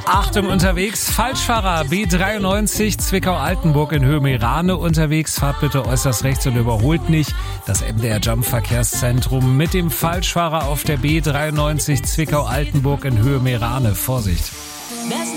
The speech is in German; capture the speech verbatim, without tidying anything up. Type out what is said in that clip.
Achtung unterwegs, Falschfahrer B dreiundneunzig Zwickau-Altenburg in Höhe Meerane unterwegs. Fahrt bitte äußerst rechts und überholt nicht. Das M D R Jump Verkehrszentrum mit dem Falschfahrer auf der B dreiundneunzig Zwickau-Altenburg in Höhe Meerane. Vorsicht!